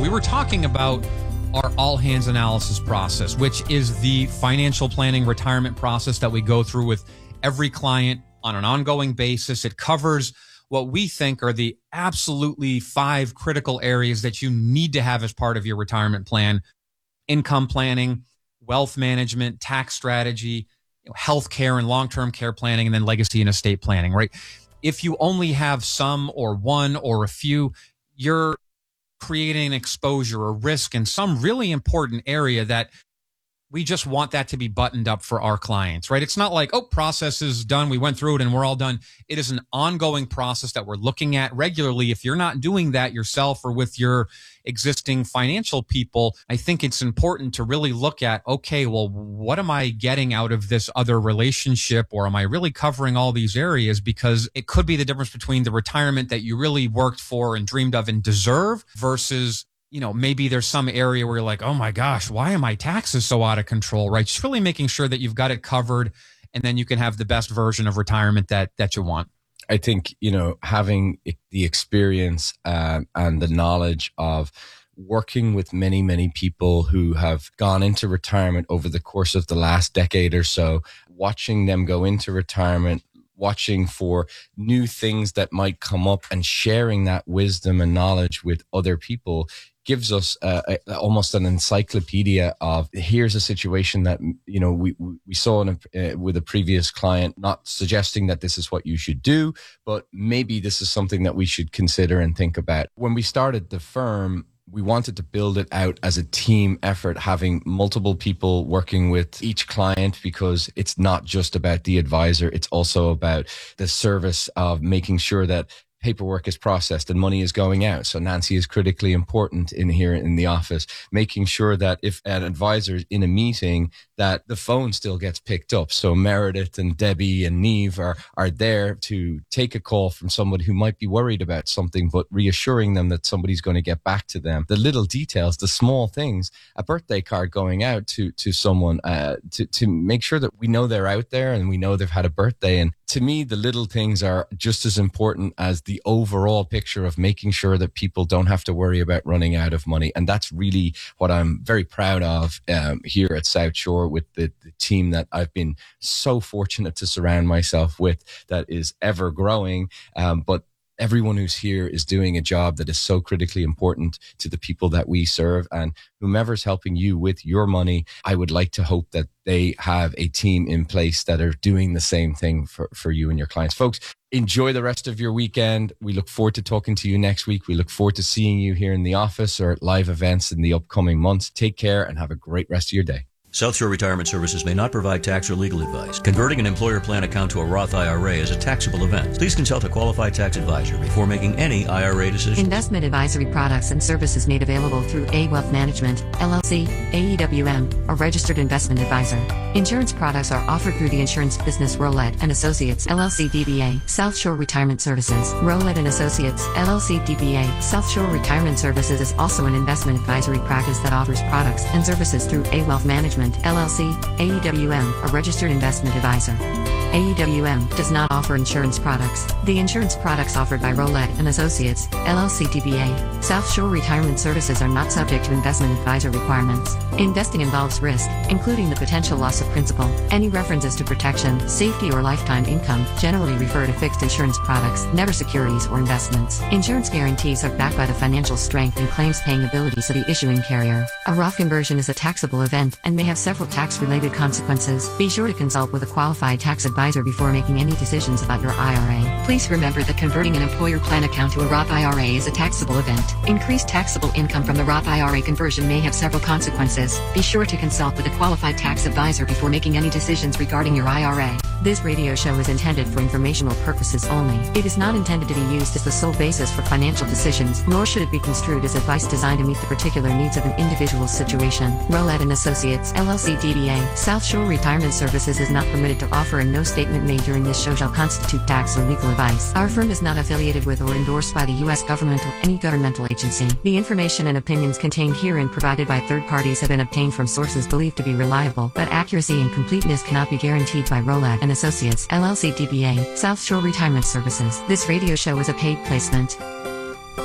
we were talking about our all hands analysis process, which is the financial planning retirement process that we go through with every client on an ongoing basis. It covers what we think are the absolutely 5 critical areas that you need to have as part of your retirement plan: income planning, wealth management, tax strategy, healthcare and long-term care planning, and then legacy and estate planning, right? If you only have some or one or a few, you're creating exposure or risk in some really important area that we just want that to be buttoned up for our clients, right? It's not like, oh, process is done, we went through it and we're all done. It is an ongoing process that we're looking at regularly. If you're not doing that yourself or with your existing financial people, I think it's important to really look at, okay, well, what am I getting out of this other relationship? Or am I really covering all these areas? Because it could be the difference between the retirement that you really worked for and dreamed of and deserve versus, you know, maybe there's some area where you're like, oh my gosh, why are my taxes so out of control, right? Just really making sure that you've got it covered, and then you can have the best version of retirement that you want. I think, you know, having the experience and the knowledge of working with many, many people who have gone into retirement over the course of the last decade or so, watching them go into retirement, watching for new things that might come up and sharing that wisdom and knowledge with other people gives us almost an encyclopedia of, here's a situation that, you know, we saw with a previous client, not suggesting that this is what you should do, but maybe this is something that we should consider and think about. When we started the firm, we wanted to build it out as a team effort, having multiple people working with each client, because it's not just about the advisor. It's also about the service of making sure that paperwork is processed and money is going out. So Nancy is critically important in here in the office, making sure that if an advisor is in a meeting, that the phone still gets picked up. So Meredith and Debbie and Neve are there to take a call from somebody who might be worried about something, but reassuring them that somebody's going to get back to them. The little details, the small things, a birthday card going out to someone to make sure that we know they're out there and we know they've had a birthday. And to me, the little things are just as important as the overall picture of making sure that people don't have to worry about running out of money. And that's really what I'm very proud of here at South Shore with the team that I've been so fortunate to surround myself with, that is ever growing. But everyone who's here is doing a job that is so critically important to the people that we serve, and whomever's helping you with your money, I would like to hope that they have a team in place that are doing the same thing for you and your clients. Folks, enjoy the rest of your weekend. We look forward to talking to you next week. We look forward to seeing you here in the office or at live events in the upcoming months. Take care and have a great rest of your day. South Shore Retirement Services may not provide tax or legal advice. Converting an employer plan account to a Roth IRA is a taxable event. Please consult a qualified tax advisor before making any IRA decision. Investment advisory products and services made available through A Wealth Management, LLC, AEWM, a registered investment advisor. Insurance products are offered through the insurance business Rowlett and Associates, LLC DBA, South Shore Retirement Services. Rowlett and Associates, LLC DBA, South Shore Retirement Services is also an investment advisory practice that offers products and services through A Wealth Management, LLC, AEWM, a registered investment advisor. AEWM does not offer insurance products. The insurance products offered by Rowlett and Associates, LLC DBA, South Shore Retirement Services are not subject to investment advisor requirements. Investing involves risk, including the potential loss of principal. Any references to protection, safety, or lifetime income generally refer to fixed insurance products, never securities or investments. Insurance guarantees are backed by the financial strength and claims paying abilities of the issuing carrier. A Roth conversion is a taxable event and may have several tax-related consequences. Be sure to consult with a qualified tax advisor before making any decisions about your IRA. Please remember that converting an employer plan account to a Roth IRA is a taxable event. Increased taxable income from the Roth IRA conversion may have several consequences. Be sure to consult with a qualified tax advisor before making any decisions regarding your IRA. This radio show is intended for informational purposes only. It is not intended to be used as the sole basis for financial decisions, nor should it be construed as advice designed to meet the particular needs of an individual's situation. Rowlett and Associates, LLC DBA, South Shore Retirement Services is not permitted to offer, and no statement made during this show shall constitute tax or legal advice. Our firm is not affiliated with or endorsed by the U.S. government or any governmental agency. The information and opinions contained herein provided by third parties have been obtained from sources believed to be reliable, but accuracy and completeness cannot be guaranteed by Rowlett and Associates, LLC DBA, South Shore Retirement Services. This radio show is a paid placement.